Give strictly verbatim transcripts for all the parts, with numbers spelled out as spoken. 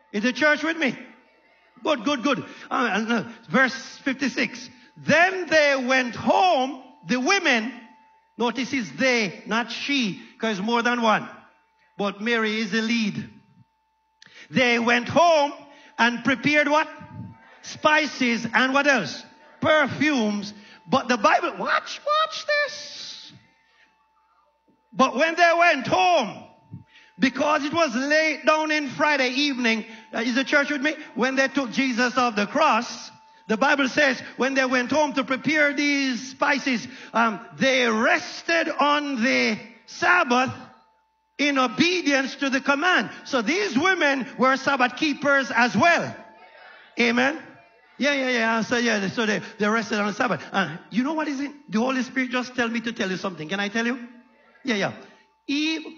Is the church with me? Good, good, good. Uh, uh, verse fifty-six. Then they went home, the women. Notice it's they, not she, because more than one. But Mary is the lead. They went home and prepared what? Spices and what else? Perfumes. But the Bible, watch, watch this. But when they went home, because it was late down in Friday evening, uh, is the church with me? When they took Jesus off the cross, the Bible says when they went home to prepare these spices, um, they rested on the Sabbath in obedience to the command. So these women were Sabbath keepers as well. Amen. Yeah, yeah, yeah. So yeah, so they, they rested on the Sabbath. Uh, you know what is it? The Holy Spirit just tell me to tell you something. Can I tell you? Yeah, yeah. Eve,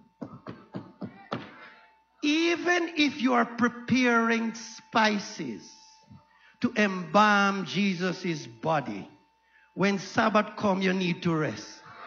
even if you are preparing spices to embalm Jesus' body, when Sabbath come, you need to rest.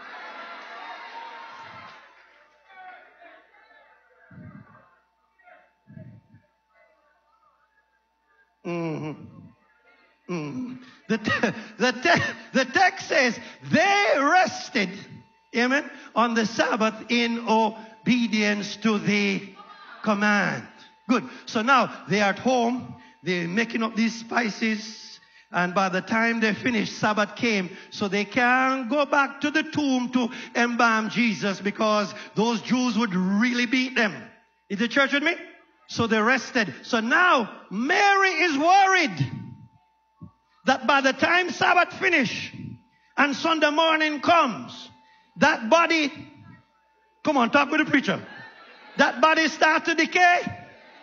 Mm-hmm. Mm-hmm. The, te- the, te- the text says they rested, amen, on the Sabbath in obedience to the command. Good. So now they're at home, they're making up these spices, and by the time they finished, Sabbath came, so they can't go back to the tomb to embalm Jesus because those Jews would really beat them. Is the church with me? So they rested. So now Mary is worried that by the time Sabbath finish and Sunday morning comes, that body, come on, talk with the preacher, that body starts to decay.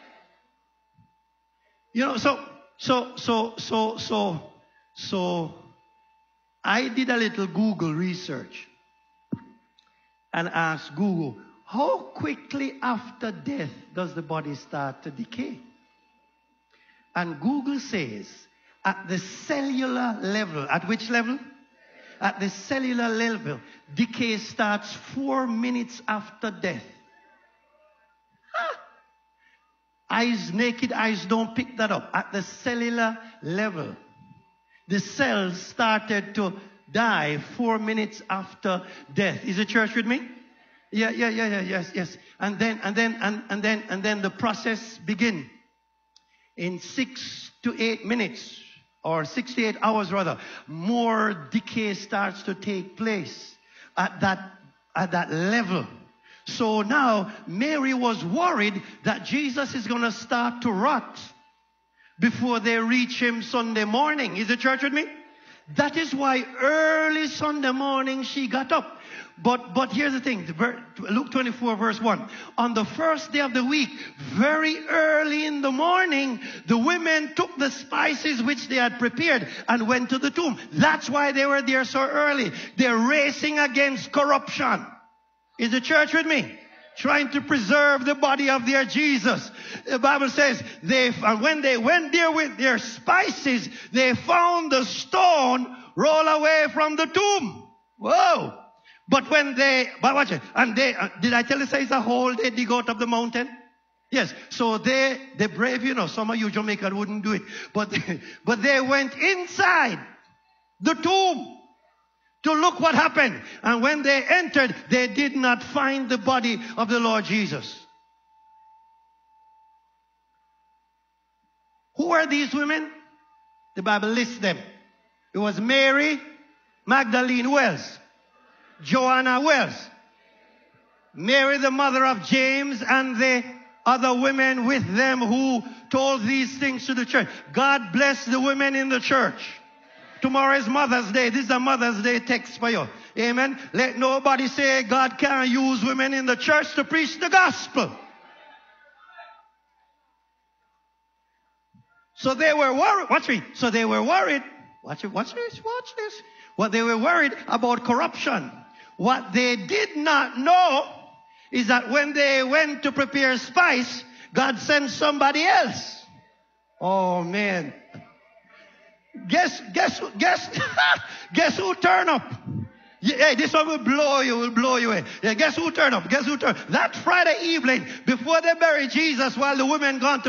You know, so, so, so, so, so, so, I did a little Google research and asked Google, how quickly after death does the body start to decay? And Google says, at the cellular level, at which level? At the cellular level, decay starts four minutes after death. Eyes, naked eyes don't pick that up. At the cellular level, the cells started to die four minutes after death. Is the church with me? Yeah, yeah, yeah, yeah, yes, yes. And then, and then, and, and then, and then the process begin. In six to eight minutes, or six to eight hours rather, more decay starts to take place at that, at that level. So now Mary was worried that Jesus is going to start to rot before they reach him Sunday morning. Is the church with me? That is why early Sunday morning she got up. But, but here's the thing, Luke twenty-four verse one. On the first day of the week, very early in the morning, the women took the spices which they had prepared and went to the tomb. That's why they were there so early. They're racing against corruption. Is the church with me? Trying to preserve the body of their Jesus. The Bible says, they, and when they went there with their spices, they found the stone roll away from the tomb. Whoa! But when they, but watch it, and they, uh, did I tell you it's a hole they dig out of the mountain? Yes. So they, they brave, you know, some of you Jamaicans wouldn't do it. But, but they went inside the tomb to look what happened. And when they entered, they did not find the body of the Lord Jesus. Who are these women? The Bible lists them. It was Mary Magdalene Wells, Joanna Wells, Mary the mother of James, and the other women with them who told these things to the church. God bless the women in the church. Tomorrow is Mother's Day. This is a Mother's Day text for you. Amen. Let nobody say God can't use women in the church to preach the gospel. So they were worried. Watch me. So they were worried. Watch it. Watch this. Watch this. What they were worried about corruption. What they did not know is that when they went to prepare spice, God sent somebody else. Oh man. Guess, guess, guess, guess who turned up? Yeah, hey, this one will blow you, will blow you away. Yeah, guess who turned up? Guess who turned up? That Friday evening, before they buried Jesus, while the women gone to